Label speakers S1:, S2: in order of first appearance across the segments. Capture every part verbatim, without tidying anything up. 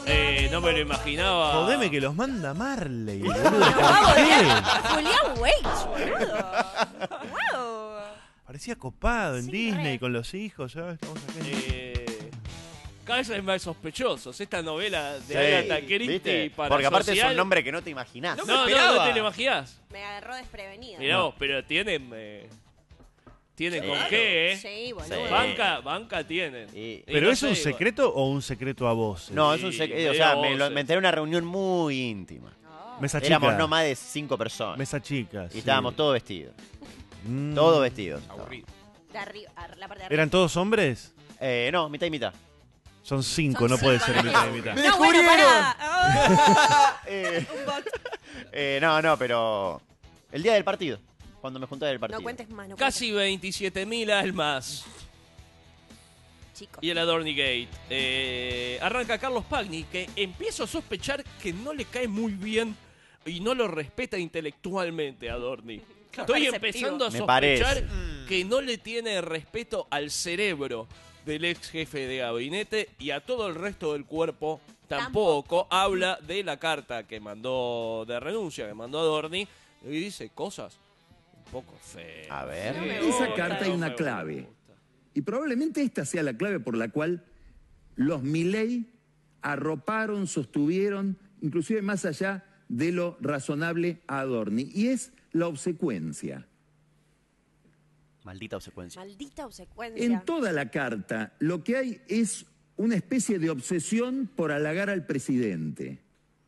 S1: Eh, no me lo imaginaba.
S2: Jodeme que los manda Marley, boludo.
S3: Julián Weich, boludo. Wow.
S2: Parecía copado en
S3: Sí,
S2: Disney
S3: re.
S2: con los hijos. Ya estamos acá en-
S1: Eh, cada vez hay más sospechosos. Esta novela de
S4: Sí,
S1: Agatha Christie
S4: ¿viste?
S1: para
S4: Porque aparte es
S1: social-
S4: un nombre que no te imaginás.
S1: No,
S5: me
S1: no, no,
S5: esperaba.
S1: no te lo imaginás.
S3: Me agarró desprevenida.
S1: Mirá vos, pero tienen... Eh, tienen
S4: Sí.
S1: con qué, ¿eh?
S3: Sí, boludo.
S4: Sí.
S1: Banca, banca tienen.
S4: Y-
S1: Y
S2: ¿Pero
S1: no
S2: es un
S1: sé,
S2: secreto o un secreto a voces?
S4: No, es
S1: Sí,
S4: un secreto. O
S1: media
S4: sea, me, lo-
S1: voces.
S4: me enteré en una reunión muy íntima.
S3: No.
S2: Mesa chica.
S4: Éramos no más de cinco personas.
S2: Mesa chica.
S4: Y
S2: sí.
S4: estábamos todos vestidos.
S2: Mm.
S4: Todos vestidos.
S5: Aburrido.
S3: De arriba, ar- la parte de arriba.
S2: ¿Eran todos hombres?
S4: Eh, no, mitad y mitad.
S2: Son cinco,
S3: Son
S2: no puede
S3: cinco,
S2: ser
S3: no
S2: mitad y
S3: es.
S2: mitad.
S3: No, bueno, pará. Ah.
S4: Eh,
S3: Un bot.
S4: eh, no, no, pero el día del partido. Cuando me junté del partido.
S3: No cuentes más, no
S1: Casi veintisiete mil almas.
S3: cuentes, chicos.
S1: Y el Adorni Gate. Eh, arranca Carlos Pagni, que empiezo a sospechar que no le cae muy bien y no lo respeta intelectualmente a Adorni. Estoy
S3: Perceptivo.
S1: empezando a
S4: Me
S1: sospechar
S4: parece.
S1: que no le tiene respeto al cerebro del ex jefe de gabinete y a todo el resto del cuerpo tampoco. Habla de la carta que mandó de renuncia, que mandó Adorni, y dice cosas un poco feas.
S4: A ver.
S3: No me
S6: Esa
S3: gusta,
S6: carta hay
S1: no
S6: una
S1: me
S6: clave.
S1: gusta.
S6: Y probablemente esta sea la clave por la cual los Milei arroparon, sostuvieron, inclusive más allá de lo razonable a Adorni. Y es la obsecuencia.
S4: Maldita obsecuencia.
S3: Maldita obsecuencia.
S6: En toda la carta lo que hay es una especie de obsesión por halagar al presidente.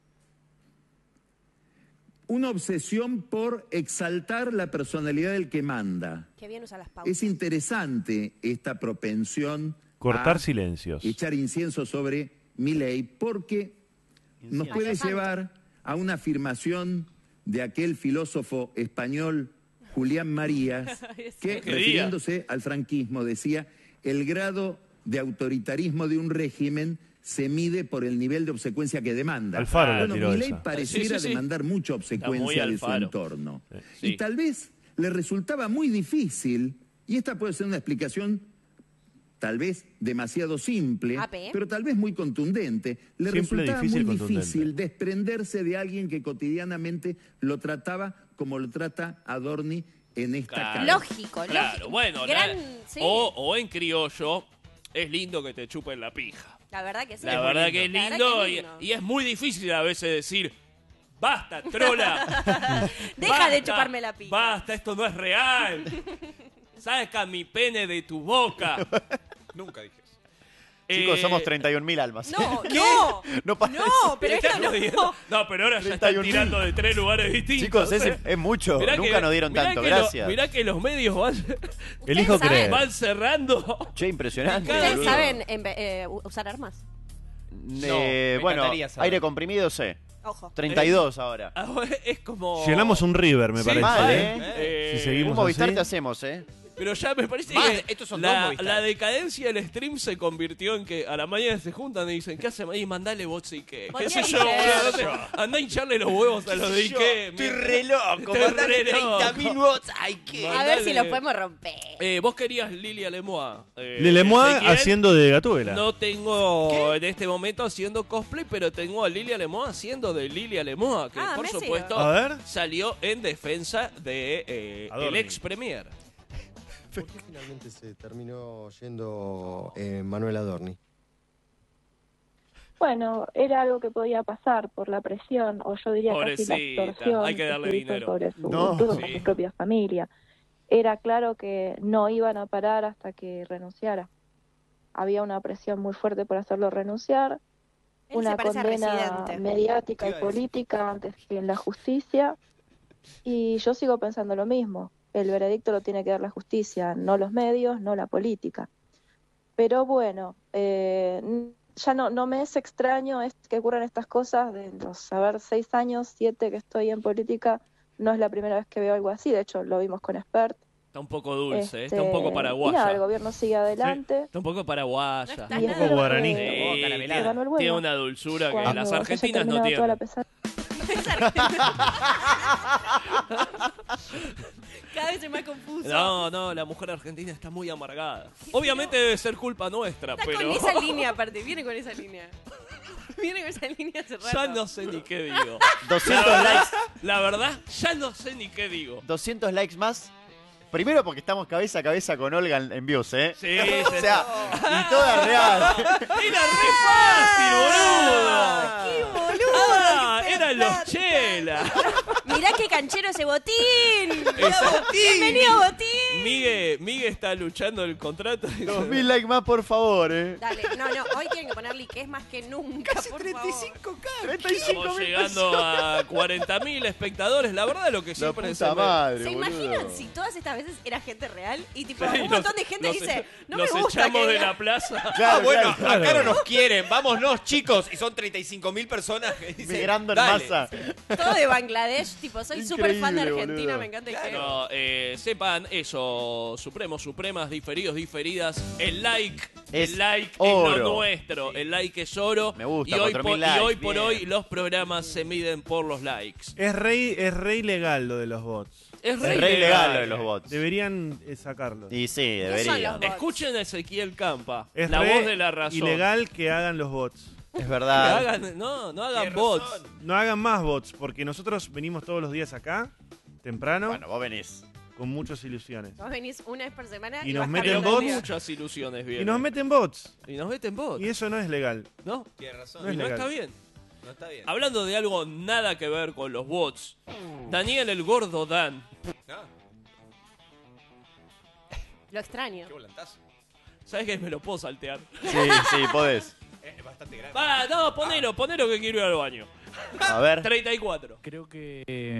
S6: Una obsesión por exaltar la personalidad del que manda.
S3: Qué bien usa las pausas.
S6: Es interesante esta propensión
S2: Cortar
S6: a
S2: silencios.
S6: echar incienso sobre Milei porque nos puede
S3: Incienso.
S6: llevar a una afirmación de aquel filósofo español Julián Marías que,
S1: ¿Qué
S6: refiriéndose al franquismo, decía: el grado de autoritarismo de un régimen se mide por el nivel de obsecuencia que demanda.
S2: Alfaro la
S6: bueno,
S2: tiró
S6: Milei
S2: esa.
S6: pareciera
S1: Sí, sí, sí.
S6: demandar mucha
S1: Está muy
S6: obsecuencia de su
S1: Alfaro.
S6: entorno.
S1: Sí.
S6: Y tal vez le resultaba muy difícil, y esta puede ser una explicación tal vez demasiado simple,
S3: A P.
S6: pero tal vez muy contundente. Le
S2: Simple,
S6: resultaba
S2: difícil,
S6: muy
S2: contundente.
S6: difícil desprenderse de alguien que cotidianamente lo trataba como lo trata Adorni en esta
S1: Claro.
S6: carta.
S3: Lógico,
S1: Claro,
S3: lógico.
S1: bueno,
S3: Gran,
S1: la-
S3: sí.
S1: o, o en criollo, es lindo que te chupen la pija.
S3: La verdad que sí.
S1: La
S3: es muy
S1: verdad que es
S3: La verdad
S1: lindo,
S3: que
S1: y-
S3: es lindo.
S1: Y, es muy difícil a veces decir, basta, trola.
S3: Deja de
S1: Basta,
S3: chuparme la pija.
S1: Basta, esto no es real. Saca mi pene de tu boca.
S5: Nunca dije eso.
S4: Chicos,
S1: Eh,
S4: somos treinta y un mil almas.
S3: No,
S4: ¿Qué?
S3: no.
S4: No parece.
S3: No, pero
S1: ¿Estás
S3: esta no.
S1: jodiendo? No, pero ahora ya están
S4: treinta y un mil.
S1: tirando de tres lugares distintos.
S4: Chicos, es,
S1: ¿eh?
S4: es mucho.
S1: Mirá
S4: Nunca
S1: que-
S4: nos dieron
S1: mirá
S4: tanto.
S1: que lo-
S4: Gracias.
S1: mirá que los medios van,
S2: Elijo
S3: ¿Ustedes
S2: creer.
S1: van cerrando.
S4: Che, impresionante.
S1: Cada-
S3: ¿Ustedes
S4: boludo.
S3: saben en- eh, usar armas?
S4: Eh,
S5: me
S4: bueno,
S5: encantaría saber.
S4: aire comprimido sé.
S3: Ojo.
S4: treinta y dos ahora.
S1: Ahora es como...
S2: Llenamos un river, me
S1: Sí,
S2: parece.
S4: mal,
S2: ¿eh?
S4: ¿eh?
S1: Eh,
S2: Si seguimos
S4: Un Movistar
S2: así.
S4: te hacemos, ¿eh?
S1: Pero ya me parece
S5: Más,
S1: que
S5: estos son dos
S1: la,
S5: Movistar.
S1: la decadencia del stream se convirtió en que a la mañana se juntan y dicen, ¿qué hacen ahí? Mandale bots y qué.
S3: ¿Por
S1: ¿Qué
S3: qué
S1: sé yo?
S3: dices
S1: boludo? Andá a hincharle los huevos a los de Ike.
S4: Estoy re loco.
S1: Estoy
S4: mandale
S1: re
S4: treinta mil
S1: loco.
S4: watts. Ay, qué.
S3: A ver si
S1: Mandale.
S3: los podemos romper.
S1: Eh, vos querías Lilia Lemois. Eh,
S2: Lille Lemois
S1: Ezequiel.
S2: haciendo de Gatúbela.
S1: No tengo en este momento haciendo cosplay, pero tengo a Lilia Lemois haciendo de Lilia Lemois, que
S3: Ah,
S1: por
S3: Messi.
S1: supuesto
S2: A ver.
S1: salió en defensa de eh, el
S2: Adorni.
S1: ex premier.
S7: ¿Por qué finalmente se terminó yendo eh, Manuel Adorni?
S8: Bueno, era algo que podía pasar por la presión, o yo diría casi la
S1: Pobrecita,
S8: extorsión
S1: hay que darle
S8: se hizo
S1: dinero.
S8: sobre su,
S4: No,
S8: incluso
S1: sí.
S8: con su propia familia. Era claro que no iban a parar hasta que renunciara. Había una presión muy fuerte por hacerlo renunciar,
S3: Él
S8: una
S3: se parece a
S8: condena
S3: Residente.
S8: mediática
S5: Te
S8: y
S5: iba a decir.
S8: política antes que en la justicia, y yo sigo pensando lo mismo. El veredicto lo tiene que dar la justicia, no los medios, no la política. Pero bueno, eh, ya no, no me es extraño es que ocurran estas cosas. De los, a ver, seis años, siete que estoy en política, no es la primera vez que veo algo así. De hecho, lo vimos con Expert.
S1: Está un poco dulce,
S8: Este,
S1: eh, está un poco
S8: y
S1: paraguaya.
S8: nada, el gobierno sigue adelante.
S1: Está un poco paraguaya.
S3: No está
S8: y
S3: nada.
S8: espero
S2: guaraní.
S8: que-
S1: Sí,
S5: Oh, caramelada.
S8: que ganó el bueno.
S1: tiene una dulzura que
S8: Cuando
S1: las
S8: se haya
S1: argentinas no
S8: terminado toda la
S1: tienen.
S8: pesadilla.
S3: Cada vez es más confuso.
S1: No, no, la mujer argentina está muy amargada. Obviamente debe ser culpa nuestra,
S3: Está
S1: pero...
S3: con esa línea aparte, viene con esa línea. Viene con esa línea hace rato.
S1: Ya no sé ni qué digo.
S4: doscientos
S1: La
S4: likes.
S1: verdad, la verdad, ya no sé ni qué digo.
S4: doscientos likes más. Primero porque estamos cabeza a cabeza con Olga en, en views, ¿eh?
S1: Sí,
S4: O sea, y toda real.
S1: era re fácil, boludo.
S3: ¡Qué boludo!
S1: Ah,
S3: qué
S1: eran los
S3: pelotas.
S1: Chela.
S3: Mirá qué canchero ese botín.
S1: Ese
S3: Bienvenido, botín.
S1: Migue, Migue está luchando el contrato.
S4: dos mil likes más, por favor, ¿eh?
S3: Dale, no, no, hoy tienen que ponerle que es más que nunca, por
S4: treinta y
S3: favor.
S4: cinco K. treinta y cinco
S1: Estamos
S4: mil
S1: llegando a cuarenta mil espectadores. La verdad, lo que
S4: La
S1: siempre se
S4: puta
S1: me-
S4: madre,
S3: ¿Se
S4: boludo.
S3: imaginan si todas estas veces era gente real? Y tipo,
S1: Sí,
S3: un
S1: nos-
S3: montón de gente
S1: nos
S3: dice,
S1: echa-
S3: no
S1: nos
S3: me gusta
S1: echamos
S3: que
S1: de
S3: diga-
S1: la plaza.
S4: Claro,
S5: Ah, bueno,
S4: claro.
S5: acá no nos quieren, vámonos chicos. Y son treinta y cinco mil personas que dicen,
S4: Migrando en
S5: dale.
S4: masa.
S3: Todo de Bangladesh, tipo, soy súper fan de
S4: Increíble,
S3: Argentina,
S4: boludo.
S3: me encanta el
S5: Claro.
S1: No, eh, sepan eso, Supremos, Supremas, diferidos, diferidas. El like,
S4: Es
S1: el like
S4: oro.
S1: es lo nuestro. El like es oro.
S4: Me gusta,
S1: y hoy,
S4: cuatro
S1: por,
S4: mil
S1: y
S4: likes,
S1: hoy por
S4: bien.
S1: hoy los programas se miden por los likes.
S2: Es re, es re ilegal lo de los bots.
S1: Es
S4: Es
S1: re,
S4: re
S1: ilegal.
S4: ilegal lo de los bots.
S2: Deberían eh, sacarlo.
S4: Y sí,
S3: ¿Qué son
S4: debería.
S3: los bots?
S1: Escuchen a Ezequiel Campa,
S2: Es
S1: la
S2: re
S1: voz de la razón.
S2: ilegal que hagan los bots.
S4: Es
S1: Que
S4: verdad.
S1: hagan- no, no hagan
S5: Tienes
S1: bots.
S5: razón.
S2: No hagan más bots, porque nosotros venimos todos los días acá, temprano,
S4: Bueno, vos venís.
S2: con muchas ilusiones.
S3: Vos venís una vez por semana
S2: Y
S3: y,
S2: nos
S3: vas
S2: meten
S1: Pero
S3: cambiando
S1: con
S3: de día.
S1: muchas ilusiones
S2: Y
S1: vienen.
S2: nos meten bots.
S1: Y nos meten bots.
S2: Y eso no es legal.
S1: ¿No?
S5: Tienes razón.
S2: No
S1: Y
S2: es
S1: no
S2: legal.
S1: está bien.
S5: No está bien.
S1: Hablando de algo nada que ver con los bots. Daniel el Gordo Dan.
S5: Ah,
S3: Lo extraño.
S5: qué volantazo.
S1: ¿Sabes que me lo puedo saltear?
S4: Sí, sí, podés.
S5: Es bastante grande.
S1: Va, no, ponelo, ponelo que quiero ir al baño.
S4: A ver.
S1: treinta y cuatro.
S9: Creo que... eh,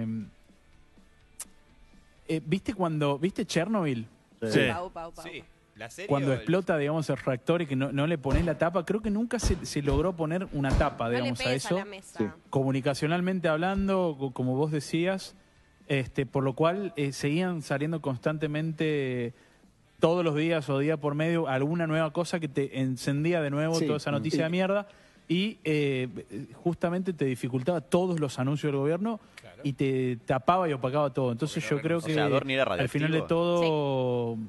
S9: eh, ¿Viste cuando... ¿Viste Chernobyl?
S2: Sí.
S3: Pau, pau, pau.
S5: Sí, la serie.
S9: Cuando
S5: o el-
S9: explota, digamos, el reactor y que no, no le pones la tapa. Creo que nunca se, se logró poner una tapa,
S3: No le
S9: digamos, a
S3: pegues a
S9: eso.
S3: la mesa.
S9: Comunicacionalmente hablando, co- como vos decías, este, por lo cual eh, seguían saliendo constantemente todos los días o día por medio alguna nueva cosa que te encendía de nuevo
S10: Sí.
S9: toda esa noticia
S10: Sí.
S9: de mierda y eh, justamente te dificultaba todos los anuncios del gobierno
S5: Claro.
S9: y te tapaba y opacaba todo. Entonces
S5: Porque no
S9: yo creo
S5: renuncia.
S9: que
S4: O sea, Dorni era
S9: al final de
S4: radioactivo.
S9: todo...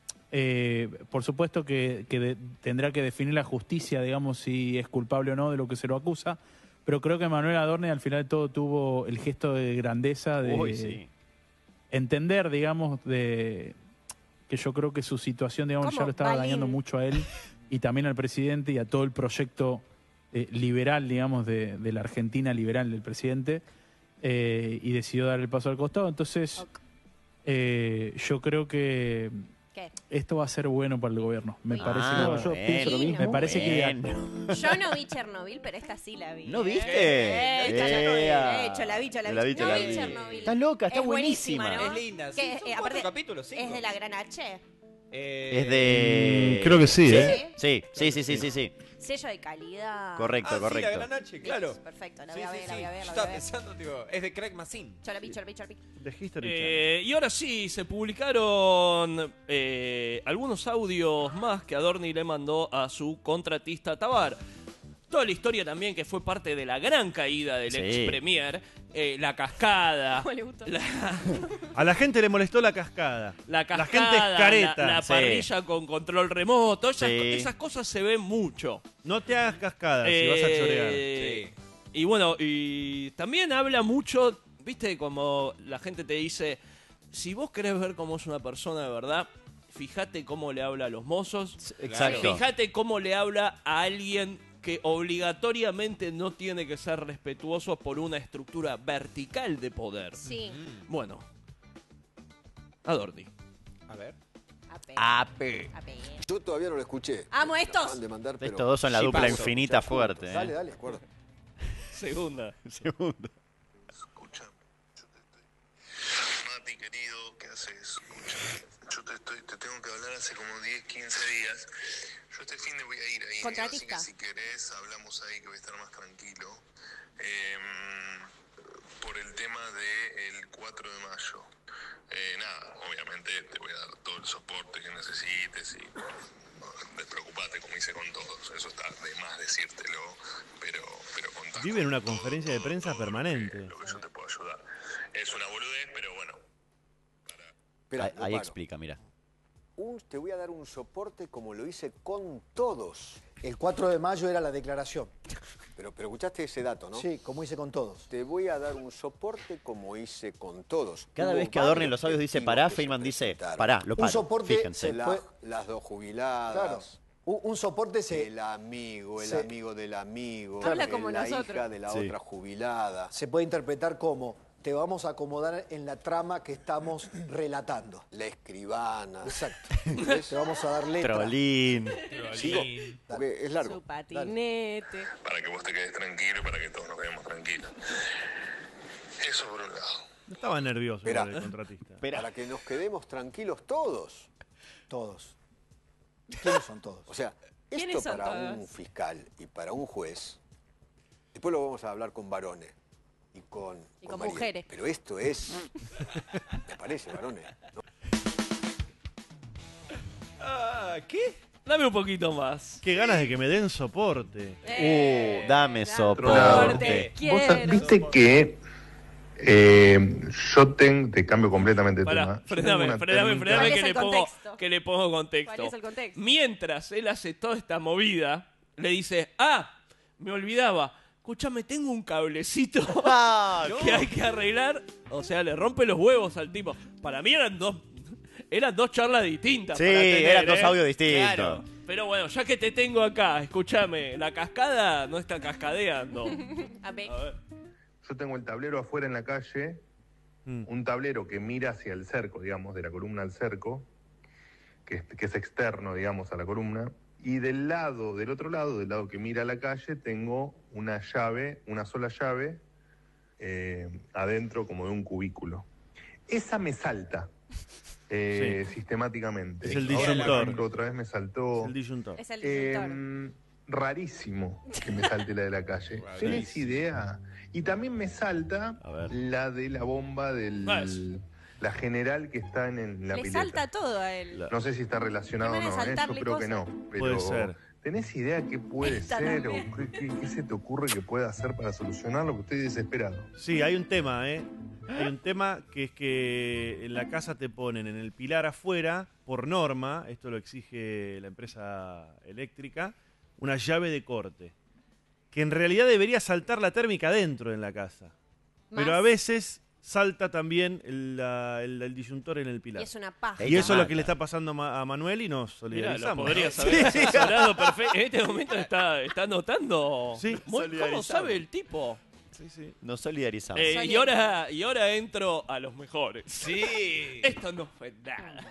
S9: Eh, por supuesto que, que de- tendrá que definir la justicia, digamos, si es culpable o no de lo que se lo acusa, pero creo que Manuel Adorni al final de todo tuvo el gesto de grandeza de
S4: Uy, sí.
S9: entender, digamos, de que yo creo que su situación, digamos,
S3: ¿Cómo?
S9: ya lo estaba
S3: Balín.
S9: dañando mucho a él y también al presidente y a todo el proyecto eh, liberal, digamos, de, de la Argentina liberal del presidente, eh, y decidió dar el paso al costado. Entonces,
S3: Ok.
S9: eh, yo creo que
S3: ¿Qué?
S9: esto va a ser bueno para el gobierno. Me
S3: Ah,
S9: parece
S10: no,
S9: que
S10: yo
S4: bueno,
S10: pienso lo mismo.
S9: Me parece que-
S4: bueno.
S3: Yo no vi Chernobyl, pero esta sí la vi.
S4: ¿No
S3: ¿eh?
S4: viste?
S3: Eh, esta Chernobyl,
S4: Ea.
S3: eh, hecho, la vi, yo la vi.
S4: La vi, yo
S3: no
S4: la
S3: vi
S4: vi.
S3: Chernobyl.
S4: Está loca, está
S3: Es buenísima,
S4: buenísima.
S3: ¿no?
S5: Es linda.
S3: Que,
S5: Sí,
S3: eh,
S5: son
S3: aparte,
S5: cuatro capítulos, cinco.
S3: Es de la Gran H.
S5: Eh,
S4: Es de...
S2: Mm, creo que sí,
S3: Sí,
S2: ¿eh?
S3: sí.
S4: Sí, sí, sí, sí, sí, sí.
S3: Sello de calidad.
S4: Correcto,
S5: Ah, sí,
S4: correcto.
S5: la Gran H, claro.
S3: Perfecto, la
S5: Sí,
S3: voy a
S5: sí,
S3: ver, la
S5: sí.
S3: voy a ver,
S5: Yo
S3: la voy
S5: estaba
S3: a ver.
S5: pensando, digo, es de Craig Mazin.
S3: Yo la vi, yo la vi, yo la vi.
S2: The History Channel.
S1: Eh, y ahora sí, se publicaron eh, algunos audios más que Adorni le mandó a su contratista Tabar. Toda la historia también que fue parte de la gran caída del
S4: Sí.
S1: ex premier, eh, la cascada,
S3: ¿Cómo le gustó?
S1: la,
S2: A la gente le molestó la cascada.
S1: la cascada,
S2: La gente es careta.
S1: la, la
S4: Sí.
S1: parrilla con control remoto, esas,
S4: Sí.
S1: esas cosas se ven mucho.
S2: No te hagas cascada si vas a chorear.
S1: Eh, Y bueno, y también habla mucho, viste, como la gente te dice, si vos querés ver cómo es una persona de verdad, fíjate cómo le habla a los mozos,
S4: Exacto.
S1: fíjate cómo le habla a alguien que obligatoriamente no tiene que ser respetuoso por una estructura vertical de poder.
S3: Sí.
S1: Bueno, Adorni.
S5: A ver.
S3: A P.
S4: A P.
S3: A P.
S10: Yo todavía no lo escuché.
S3: Amo
S10: Me
S3: estos.
S10: acaban de mandar, pero
S4: Estos dos son la
S5: Sí,
S4: dupla
S5: paso.
S4: infinita
S10: ya juntos.
S4: fuerte. ¿eh?
S10: Dale, dale, de acuerdo.
S1: Segunda.
S4: Segundo.
S11: Escucha, yo te estoy. Mati, querido, ¿qué haces? Escucha, yo te, estoy, te tengo que hablar hace como diez, quince días. Yo este fin de voy a ir ahí.
S3: Contratista.
S11: Así que si querés, hablamos ahí que voy a estar más tranquilo. Eh, por el tema del cuatro de mayo. Eh, nada, obviamente te voy a dar todo el soporte que necesites y no, despreocupate como hice con todos. Eso está de más decírtelo, pero, pero contá
S2: Vive en
S11: con
S2: una
S11: todo,
S2: conferencia de
S11: todo,
S2: prensa
S11: todo lo que-
S2: permanente.
S11: Lo que yo te puedo ayudar. Es una boludez, pero bueno.
S10: Espera,
S4: Ahí,
S10: no
S4: ahí
S10: paro.
S4: explica, mira.
S10: Un- te voy a dar un soporte como lo hice con todos. El cuatro de mayo era la declaración. Pero, pero escuchaste ese dato, ¿no?
S7: Sí, como hice con todos.
S10: Te voy a dar un soporte como hice con todos.
S4: Cada
S10: Hubo
S4: vez que Adorni en
S10: varios
S4: los audios dice
S10: testigos
S4: pará,
S10: que se
S4: Feynman dice
S10: presentaron.
S4: pará, lo
S7: Un
S4: paro.
S7: soporte
S4: Fíjense.
S10: La-
S7: fue-
S10: las dos jubiladas.
S7: Claro. Un, un soporte se,
S10: El amigo, el
S7: se-
S10: amigo del amigo.
S3: Habla
S10: el-
S3: como
S10: la
S3: nosotros.
S10: hija de la
S4: Sí.
S10: otra jubilada.
S7: se puede interpretar como te vamos a acomodar en la trama que estamos relatando.
S10: La escribana.
S7: Exacto. Te vamos a dar letra.
S4: Trolín.
S10: Sigo, porque es largo.
S3: Su patinete.
S11: Para que vos te quedes tranquilo y para que todos nos quedemos tranquilos. Eso por un lado.
S2: No estaba nervioso
S10: Espera.
S2: por el contratista.
S10: Para que nos quedemos tranquilos todos.
S7: Todos. ¿Quiénes son todos?
S10: O sea,
S3: ¿Quiénes
S10: esto
S3: son
S10: para
S3: todos?
S10: un fiscal y para un juez, después lo vamos a hablar con varones y con,
S3: Y con
S10: Mariel.
S3: mujeres.
S10: Pero esto es, me parece, varones. ¿no?
S5: Ah, ¿qué?
S1: Dame un poquito más.
S2: Qué ganas de que me den soporte.
S4: Uh, dame soporte.
S3: Soporte.
S11: Vos
S3: Quiero.
S11: viste que eh, yo ten- te cambio completamente de
S1: Pará,
S11: tema. Yo
S1: frename,
S11: tengo una
S1: frename,
S11: técnica-
S1: frename
S3: ¿Cuál
S1: que
S3: es
S1: le,
S3: el
S1: pongo,
S3: contexto?
S1: que le pongo contexto.
S3: ¿Cuál es el contexto?
S1: Mientras él hace toda esta movida, le dice, ah, me olvidaba, escúchame, tengo un cablecito
S4: Ah,
S1: que hay que arreglar. O sea, le rompe los huevos al tipo. Para mí eran dos, eran dos charlas distintas.
S4: Sí,
S1: para tener,
S4: eran dos
S1: ¿eh?
S4: audios distintos.
S1: Claro. Pero bueno, ya que te tengo acá, escúchame, la cascada no está cascadeando.
S3: A ver.
S1: A ver.
S11: Yo tengo el tablero afuera en la calle,
S2: Mm.
S11: un tablero que mira hacia el cerco, digamos, de la columna al cerco, que es, que es externo, digamos, a la columna. Y del lado, del otro lado, del lado que mira a la calle, tengo una llave, una sola llave, eh, adentro como de un cubículo. Esa me salta eh, sistemáticamente.
S2: Es el
S11: Ahora, por
S2: disyuntor.
S11: ejemplo, otra vez me saltó...
S2: El disyuntor.
S3: Es el
S11: Eh,
S3: disyuntor.
S11: rarísimo que me salte la de la calle. ¿Tenés idea? Y también me salta
S4: A ver.
S11: la de la bomba del...
S1: Más.
S11: La general que está en, en la
S3: Le
S11: pileta.
S3: salta todo a él.
S11: No sé si está relacionado o
S3: Qué
S11: no,
S3: manera de
S11: ¿eh? Yo
S3: saltarle
S11: creo que
S3: cosas.
S11: no. Pero
S2: Puede ser.
S11: ¿tenés idea qué puede
S3: Esta
S11: ser
S3: también.
S11: o qué, qué- qué se te ocurre que pueda hacer para solucionarlo? Que estoy desesperado.
S2: Sí, hay un tema, ¿eh? Hay un tema que es que en la casa te ponen en el pilar afuera, por norma, esto lo exige la empresa eléctrica, una llave de corte. Que en realidad debería saltar la térmica dentro en la casa. Pero
S3: Más.
S2: a veces salta también el, la- el- el disyuntor en el
S3: Y
S2: pilar.
S3: es una paja.
S2: Y eso es lo
S4: mata.
S2: que le está pasando a Ma- a Manuel y nos
S1: Mira,
S2: solidarizamos.
S1: lo podrías haber asesorado perfecto. En este momento está, está notando.
S2: Sí,
S1: Muy- ¿Cómo
S4: solidarizamos.
S1: sabe el tipo?
S2: Sí, sí.
S4: Nos solidarizamos.
S1: Eh, y, ahora, y ahora entro a los mejores.
S5: Sí.
S1: Esto no fue nada.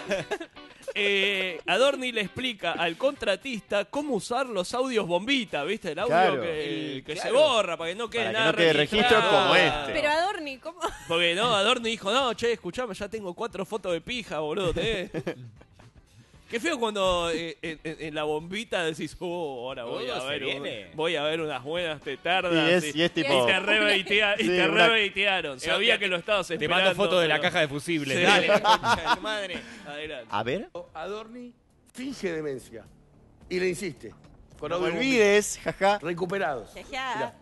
S1: Eh, Adorni le explica al contratista cómo usar los audios bombita, ¿viste? El audio
S4: Claro.
S1: que,
S5: Y
S1: que se
S5: claro.
S1: borra para que no quede
S4: Para que
S1: nada
S4: no quede registro
S1: registrado.
S4: como este.
S3: Pero Adorni, ¿cómo?
S1: Porque no, Adorni dijo, no, che, escuchame, ya tengo cuatro fotos de pija, boludo. ¿te? Qué feo cuando eh, en, en- en la bombita decís, oh, ahora voy
S5: Oh,
S1: a
S5: se
S1: ver un-
S5: viene.
S1: voy a ver unas buenas tetardas.
S4: Y es- y es tipo-
S1: y te rebaitearon.
S4: Sí,
S1: y te
S4: una-
S1: rebaitearon. Sabía que lo estabas
S5: Te
S1: esperando.
S5: mando fotos de la
S1: pero-
S5: caja de fusibles.
S1: Sí.
S5: Dale, la concha de tu madre.
S1: Adelante.
S4: A ver.
S12: Adorni finge demencia y le insiste. Con
S4: No me
S12: audio
S4: olvides, jaja.
S12: bombita. Recuperados.
S3: Jejá.
S12: Mirá.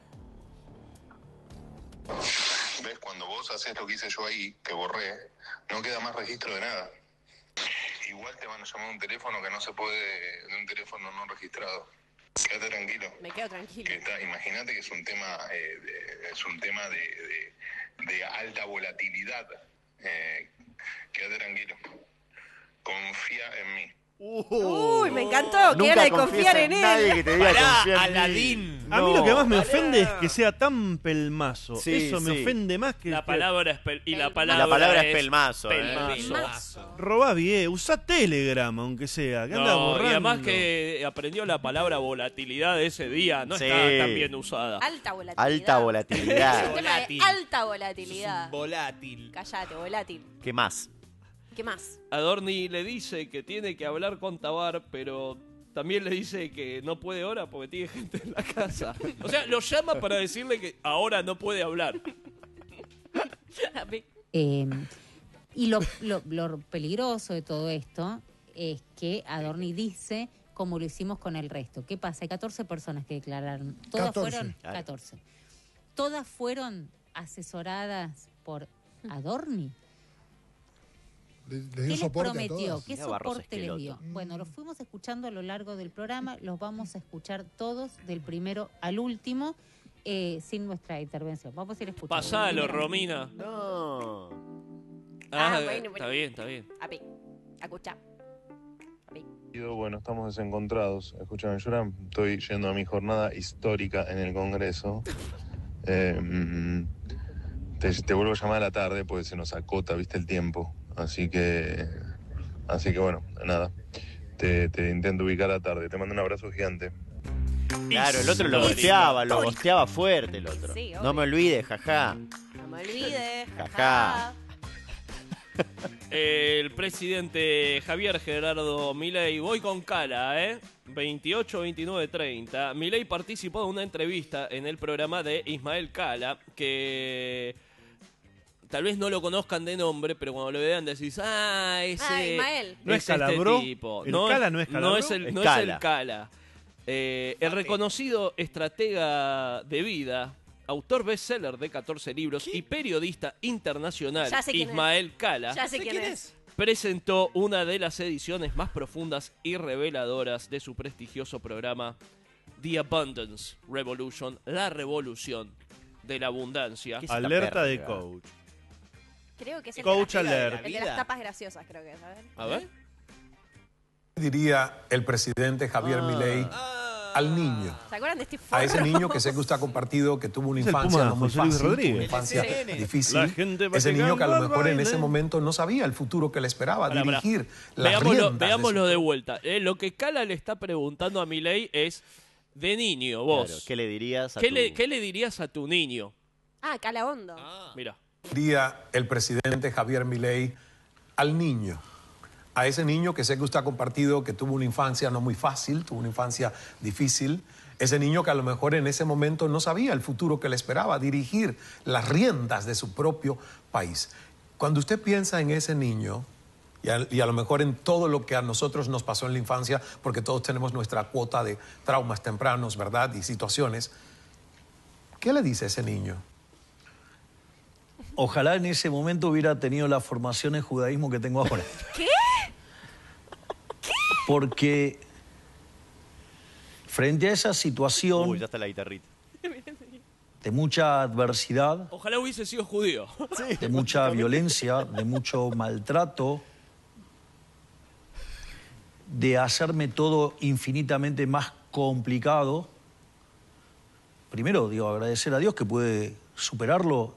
S11: ¿Ves? Cuando vos haces lo que hice yo ahí, que borré, no queda más registro de nada. Igual te van a llamar a un teléfono que no se puede, de un teléfono no registrado. Quédate tranquilo.
S3: Me quedo tranquilo.
S11: Que está, imagínate que es un tema, eh, de- es un tema de, de- de alta volatilidad. Eh, quédate tranquilo. Confía en mí.
S3: Uy, me encantó. Que
S4: Nunca
S3: era de
S4: confíes
S3: confiar en
S4: nadie que
S3: él.
S4: te diga
S5: Pará,
S4: confía en mí.
S5: Aladín.
S2: A mí lo que más me ofende es que sea tan pelmazo.
S4: Sí,
S2: Eso me
S4: sí.
S2: ofende más que...
S1: La
S2: que-
S1: palabra es pel- y la
S3: Pelmazo.
S1: palabra,
S4: La palabra es
S1: es
S4: pelmazo, eh.
S1: pelmazo.
S3: Pelmazo.
S2: Robá bien, usá Telegram, aunque sea. Que anda
S1: No,
S2: borrando.
S1: y además que aprendió la palabra volatilidad de ese día, no
S4: Sí.
S1: está tan bien usada.
S3: Alta volatilidad.
S4: Alta
S3: Es
S4: volatilidad.
S3: un tema de
S5: Volátil.
S3: alta volatilidad.
S5: Volátil.
S3: Callate, volátil.
S4: ¿Qué más?
S3: ¿Qué más?
S1: Adorni le dice que tiene que hablar con Tabar, pero también le dice que no puede ahora porque tiene gente en la casa. O sea, lo llama para decirle que ahora no puede hablar.
S3: A ver.
S13: Eh, y lo, lo- lo peligroso de todo esto es que Adorni dice, como lo hicimos con el resto. ¿Qué pasa? Hay catorce personas que declararon. Todas
S7: catorce.
S13: fueron
S4: Claro.
S13: catorce. Todas fueron asesoradas por Adorni. ¿Qué les prometió? ¿Qué soporte les dio? Bueno, los fuimos escuchando a lo largo del programa, los vamos a escuchar todos del primero al último, eh, sin nuestra intervención. Vamos a ir escuchando.
S1: Pasalo, Romina.
S4: No.
S1: Ah,
S3: Ah, bueno,
S1: está
S3: bueno.
S1: bien, está bien.
S3: A ver, escucha.
S14: Bueno, estamos desencontrados. Escuchame, yo ahora estoy yendo a mi jornada histórica en el Congreso. Eh, mm, te, te vuelvo a llamar a la tarde porque se nos acota, viste, el tiempo. Así que, así que bueno, nada. Te, te intento ubicar a la tarde. Te mando un abrazo gigante.
S4: Claro, el otro lo gosteaba, lo gosteaba fuerte el otro.
S3: Sí, obvio.
S4: No me olvides, jaja.
S3: No me olvides.
S4: Jaja.
S1: El presidente Javier Gerardo Milei, voy con Cala, ¿eh? veintiocho, veintinueve, treinta. Milei participó de una entrevista en el programa de Ismael Cala, que tal vez no lo conozcan de nombre, pero cuando lo vean decís, ah, ese
S3: Ah, Ismael.
S2: ¿No es
S1: este
S2: Calabró?
S1: tipo.
S2: ¿El Cala no es Calabró?
S1: No es el,
S2: Es
S1: no
S2: Cala.
S1: es el Cala. Eh, el reconocido estratega de vida, autor bestseller de catorce libros y periodista internacional,
S3: Ya sé quién es.
S1: Ismael Cala,
S3: Ya sé quién es.
S1: presentó una de las ediciones más profundas y reveladoras de su prestigioso programa The Abundance Revolution, la revolución de la abundancia.
S2: Alerta de coach.
S3: Creo que es el,
S2: Coach
S3: de, las-
S2: alert.
S3: el de las tapas graciosas, creo que es. A ver.
S1: A ver.
S15: Diría el presidente Javier Milei al niño.
S3: ¿Se acuerdan de Steve
S15: A ese
S3: Forro?
S15: niño que sé que usted ha compartido, que tuvo una
S2: Es el
S15: infancia
S2: Puma
S15: no muy
S2: José Luis
S15: fácil, tuvo
S2: Rodríguez.
S15: una infancia
S2: El C N N.
S15: difícil.
S2: La gente va
S15: Ese niño que a lo
S2: llegando al
S15: mejor en
S2: baile.
S15: ese momento no sabía el futuro que le esperaba,
S1: Pará, pará.
S15: dirigir las
S1: Veámoslo,
S15: riendas de
S1: veámoslo
S15: su-
S1: de vuelta. Eh, lo que Cala le está preguntando a Milei es, de niño, vos,
S4: Claro, ¿qué le dirías a
S1: ¿qué,
S4: tu...
S1: le, ¿qué le dirías a tu niño?
S3: Ah, Calahondo.
S1: Mira.
S15: Diría el presidente Javier Milei al niño. A ese niño que sé que usted ha compartido, que tuvo una infancia no muy fácil, tuvo una infancia difícil. Ese niño que a lo mejor en ese momento no sabía el futuro que le esperaba, dirigir las riendas de su propio país. Cuando usted piensa en ese niño, y a, y a lo mejor en todo lo que a nosotros nos pasó en la infancia, porque todos tenemos nuestra cuota de traumas tempranos, ¿verdad? Y situaciones, ¿qué le dice a ese niño?
S16: Ojalá en ese momento hubiera tenido la formación en judaísmo que tengo ahora.
S3: ¿Qué?
S16: Porque frente a esa situación
S4: Uy, ya está la guitarrita.
S16: de mucha adversidad,
S1: Ojalá hubiese sido judío.
S16: de mucha violencia, de mucho maltrato, de hacerme todo infinitamente más complicado, primero, digo, agradecer a Dios que puede superarlo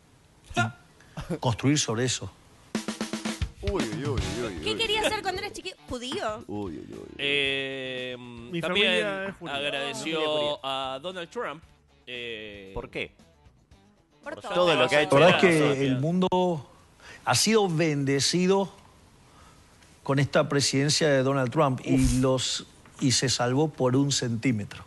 S16: y construir sobre eso.
S4: Uy, uy, uy, uy.
S3: ¿Qué querías hacer cuando eras chiquito? ¿Judío?
S4: Uy, uy, uy.
S1: Eh,
S2: Mi
S1: también
S2: familia es judía.
S1: agradeció a Donald Trump. eh,
S4: ¿Por qué?
S3: Por
S4: todo lo que ha hecho.
S16: La verdad es
S1: Gracias.
S16: que el mundo ha sido bendecido con esta presidencia de Donald Trump y, los, y se salvó por un centímetro.